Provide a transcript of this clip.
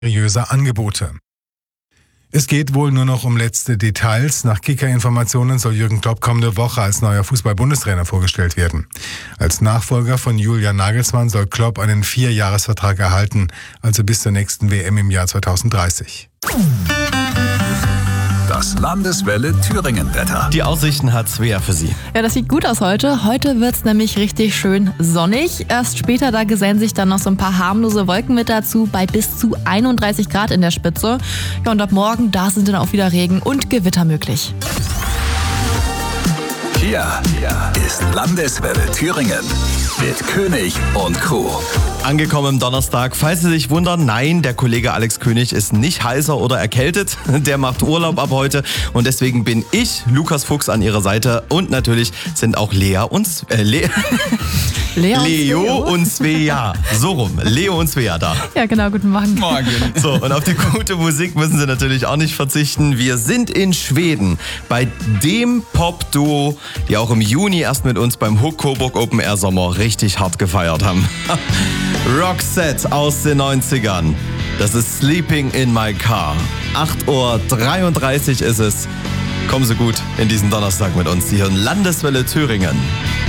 seriöser Angebote. Es geht wohl nur noch um letzte Details. Nach Kicker-Informationen soll Jürgen Klopp kommende Woche als neuer Fußball-Bundestrainer vorgestellt werden. Als Nachfolger von Julian Nagelsmann soll Klopp einen 4-Jahres-Vertrag erhalten, also bis zur nächsten WM im Jahr 2030. Das Landeswelle Thüringen-Wetter. Die Aussichten hat Svea für Sie. Ja, das sieht gut aus heute. Heute wird's nämlich richtig schön sonnig. Erst später, da gesellen sich dann noch so ein paar harmlose Wolken mit dazu, bei bis zu 31 Grad in der Spitze. Ja, und ab morgen, da sind dann auch wieder Regen und Gewitter möglich. Hier ist Landeswelle Thüringen mit König und Crew. Angekommen am Donnerstag. Falls Sie sich wundern, nein, der Kollege Alex König ist nicht heiser oder erkältet. Der macht Urlaub ab heute und deswegen bin ich, Lukas Fuchs, an Ihrer Seite und natürlich sind auch Leo und Svea. So rum. Leo und Svea da. Ja, genau, guten Morgen. Morgen. So, und auf die gute Musik müssen Sie natürlich auch nicht verzichten. Wir sind in Schweden bei dem Pop-Duo, die auch im Juni erst mit uns beim Hook Coburg Open Air Sommer richtig hart gefeiert haben. Roxette aus den 90ern. Das ist Sleeping in My Car. 8:33 Uhr ist es. Kommen Sie gut in diesen Donnerstag mit uns hier in Landeswelle Thüringen.